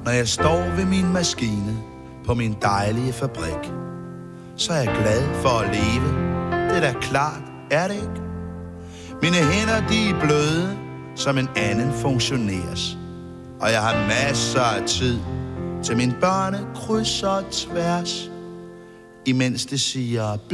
Når jeg står ved min maskine på min dejlige fabrik, så er jeg glad for at leve. Det er da klart, er det ikke? Mine hænder, de er bløde, som en anden funktionærs. Og jeg har masser af tid til mine børne kryds og tværs, imens det siger